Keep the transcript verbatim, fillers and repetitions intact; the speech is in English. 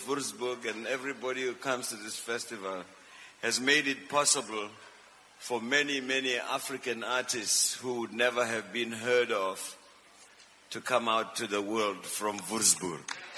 Würzburg and everybody who comes to this festival has made it possible for many, many African artists who would never have been heard of to come out to the world from Würzburg.